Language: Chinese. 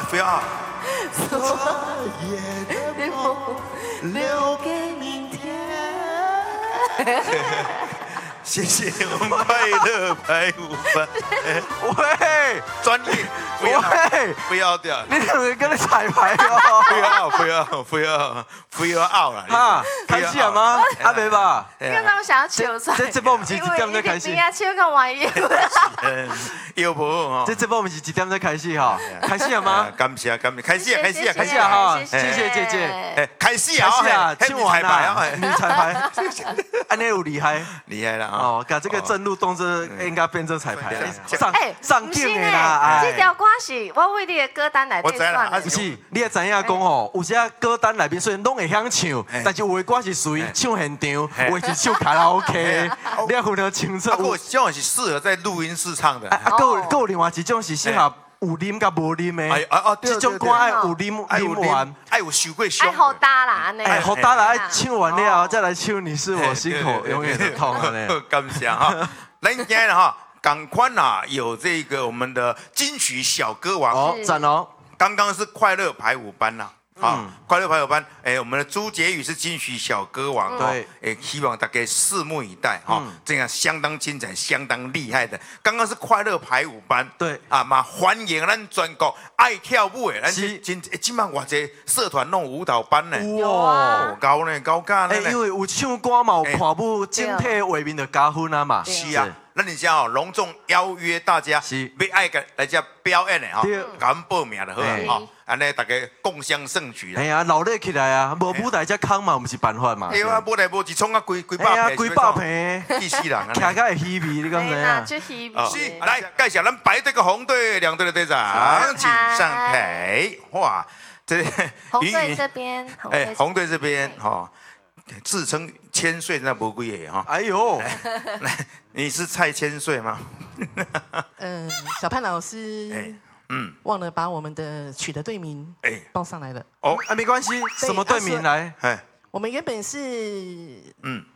不要。 昨夜的梦留给明天。 谢谢我们快乐排舞班。 喂， 专业，不要喂， 不要掉， 你两个跟你彩排哦。 不要拗了。 哈，开戏了吗？阿伯吧， 刚刚想要笑出来， 这波我们是几点在开戏？ 笑个玩意。 有无哦？ 这波我们是几点在开戏哈？开戏了吗？ 感谢，开戏开戏啊哈！谢谢姐姐。 哎，开戏开戏啊！ 女彩排啊， 女彩排，安内有厉害厉害了啊！ 哦，搞这个正路动作应该变成彩排了。 上镜的啦！这条歌是我为你的歌单来对算的。 不是，你也知影讲吼，有些歌单内面虽然拢会晓唱，但是有的歌是属于唱现场，有的是唱卡拉 OK， 你要分得清楚。 这种是适合在录音室唱的。 有另外一种是适合有啉甲无啉的。这种歌爱有啉完， 爱有受过伤。 爱好大啦，安尼。 哎，好大啦！唱完了再来唱，你是我心口永远的痛呢。 感谢哈，咱今天哈。赶快呐，有这个我们的金曲小歌王哦，赞哦！ 刚刚是快乐排舞班呐，快乐排舞班，我们的朱杰宇是金曲小歌王，对，希望大家拭目以待哈，这样相当精彩、相当厉害的。刚刚是快乐排舞班， 对啊嘛，欢迎咱全国爱跳舞的，咱今晚偌济社团弄舞蹈班呢， 哇， 高呢，高价呢， 因为有唱歌嘛，有看舞，整体画面就加分啊嘛， 是啊。那你讲哦，隆重邀约大家，要爱个来这表演的哈，赶快报名就好了哈，安尼大家共襄盛举啦。 哎呀，闹热起来啊，无舞台才空嘛，不是办法嘛。 哎呀，舞台无一冲啊，几百平，几百平， 气死人啊！ 徛个稀微，你讲怎样？ 就稀微。是，来介绍咱白队个红队、两队的队长，请上台。哇，这红队这边， 红队这边哈。自称千岁那不贵耶哈！ 哎呦， 你是蔡千岁吗？ 小潘老师，忘了把我们的取的队名报上来了。 哦，没关系，什么队名来？ 我们原本是